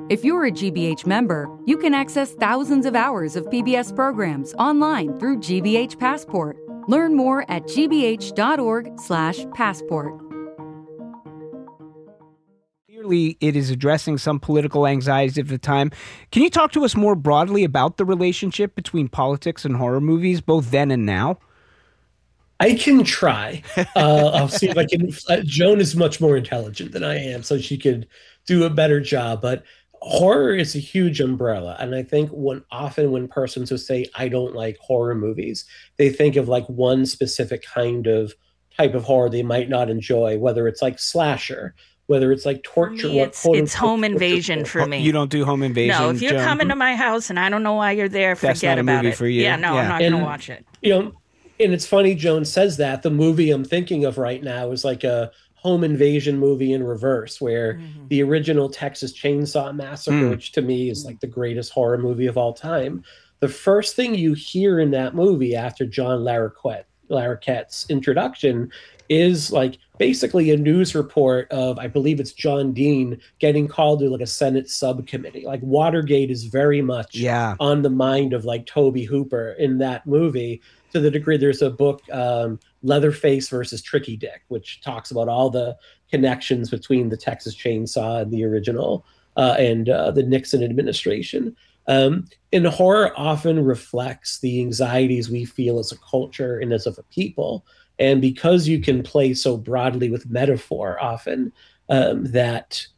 If you're a GBH member, you can access thousands of hours of PBS programs online through GBH Passport. Learn more at gbh.org/passport. Clearly, it is addressing some political anxieties of the time. Can you talk to us more broadly about the relationship between politics and horror movies, both then and now? I can try. I'll see if I can. Joan is much more intelligent than I am, so she could do a better job. But horror is a huge umbrella. And I think often when persons who say, I don't like horror movies, they think of like one specific type of horror they might not enjoy, whether it's like slasher, whether it's like torture. It's home invasion for me. You don't do home invasion? No, if you're coming to my house and I don't know why you're there, forget about it. For you. Yeah, no, I'm not going to watch it. And it's funny, Joan says that. The movie I'm thinking of right now is like a home invasion movie in reverse, where the original Texas Chainsaw Massacre, which to me is like the greatest horror movie of all time, the first thing you hear in that movie after John Larroquette's introduction is like basically a news report of, I believe it's John Dean getting called to like a Senate subcommittee. Like Watergate is very much on the mind of like Tobe Hooper in that movie, to the degree there's a book, Leatherface versus Tricky Dick, which talks about all the connections between the Texas Chainsaw and the original and the Nixon administration. And horror often reflects the anxieties we feel as a culture and as of a people. And because you can play so broadly with metaphor often, that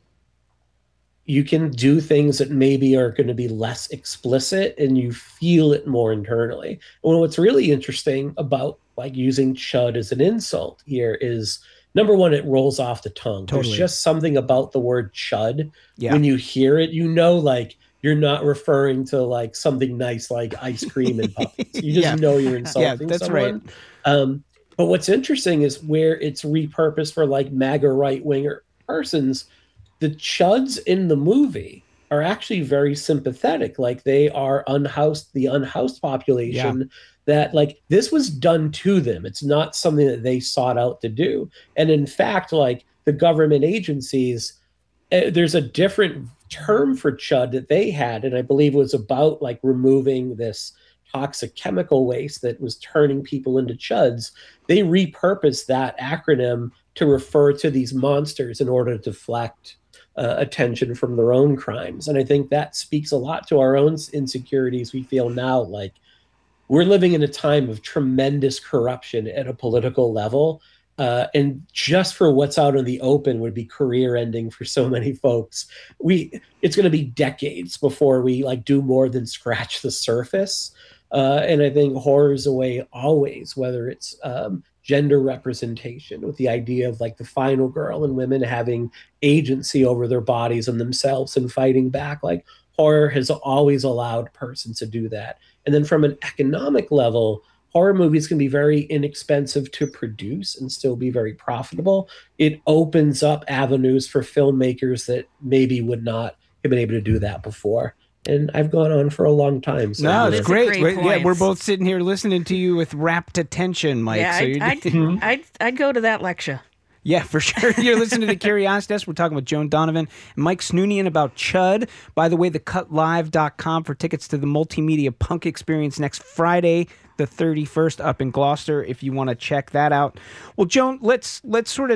you can do things that maybe are going to be less explicit and you feel it more internally. And what's really interesting about like using chud as an insult here is, number one, it rolls off the tongue. Totally. There's just something about the word chud. Yeah. When you hear it, like you're not referring to like something nice like ice cream and puppies. You just know you're insulting someone. Right. But what's interesting is where it's repurposed for like MAGA right-winger persons, the chuds in the movie are actually very sympathetic. Like they are the unhoused population that like this was done to them. It's not something that they sought out to do. And in fact, like the government agencies, there's a different term for chud that they had. And I believe it was about like removing this toxic chemical waste that was turning people into chuds. They repurposed that acronym to refer to these monsters in order to deflect attention from their own crimes. And I think that speaks a lot to our own insecurities we feel now. Like we're living in a time of tremendous corruption at a political level. And just for what's out in the open would be career ending for so many folks. It's going to be decades before we like do more than scratch the surface. And I think horror is a way always, whether it's gender representation with the idea of like the final girl and women having agency over their bodies and themselves and fighting back. Like horror has always allowed persons to do that. And then from an economic level, horror movies can be very inexpensive to produce and still be very profitable. It opens up avenues for filmmakers that maybe would not have been able to do that before. And I've gone on for a long time. So no, it's great. Yeah, we're both sitting here listening to you with rapt attention, Mike. Yeah, I'd go to that lecture. Yeah, for sure. You're listening to The Curiosity Desk. We're talking with Joan Donovan and Mike Snoonian about Chud. By the way, thecutlive.com for tickets to the Multimedia Punk Experience next Friday, the 31st, up in Gloucester, if you want to check that out. Well, Joan, let's sort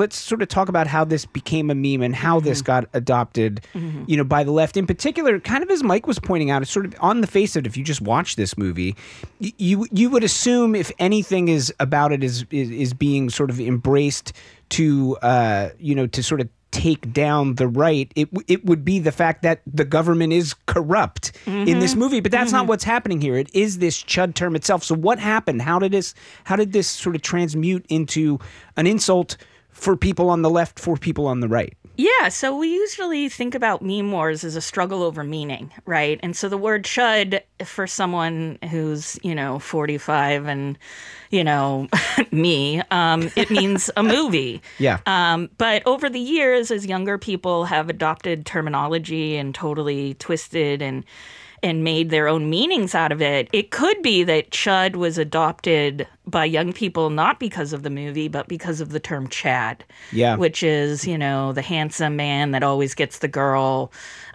of talk about how this became a meme and how this got adopted, by the left. In particular, kind of as Mike was pointing out, it's sort of on the face of it, if you just watch this movie, you would assume if anything is about it is being sort of embraced to sort of take down the right, it would be the fact that the government is corrupt in this movie. But that's not what's happening here. It is this chud term itself. So what happened? How did this sort of transmute into an insult for people on the left, for people on the right? Yeah, so we usually think about meme wars as a struggle over meaning, right? And so the word chud for someone who's, 45 and, me, it means a movie. Yeah. But over the years, as younger people have adopted terminology and totally twisted and made their own meanings out of it, it could be that chud was adopted by young people not because of the movie, but because of the term Chad, which is, the handsome man that always gets the girl.